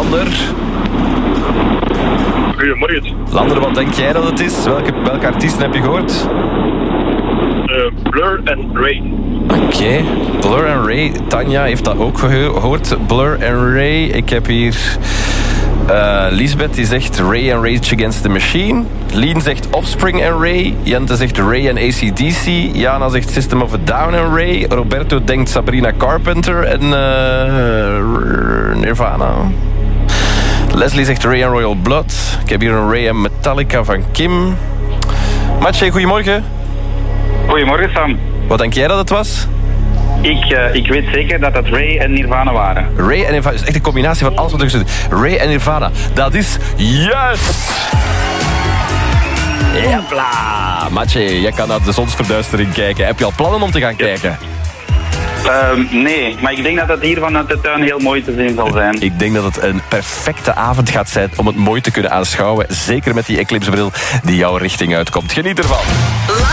Lander. Goedemorgen. Lander, wat denk jij dat het is? Welke artiesten heb je gehoord? Blur en Ray. Oké, Blur en Ray. Tanja heeft dat ook gehoord. Blur en Ray. Ik heb hier... Lisbeth die zegt Ray en Rage Against the Machine. Lien zegt Offspring en Ray. Jente zegt Ray en AC/DC. Jana zegt System of a Down en Ray. Roberto denkt Sabrina Carpenter en Nirvana. Leslie zegt Ray en Royal Blood. Ik heb hier een Ray en Metallica van Kim. Matje, goedemorgen. Goedemorgen, Sam. Wat denk jij dat het was? Ik weet zeker dat dat Ray en Nirvana waren. Ray en Nirvana is echt een combinatie van alles wat er gezegd is. Ray en Nirvana, dat is juist! Jepla! Matje, jij kan naar de zonsverduistering kijken. Heb je al plannen om te gaan kijken? Nee, maar ik denk dat het hier vanuit de tuin heel mooi te zien zal zijn. Ik denk dat het een perfecte avond gaat zijn om het mooi te kunnen aanschouwen. Zeker met die eclipsebril die jouw richting uitkomt. Geniet ervan!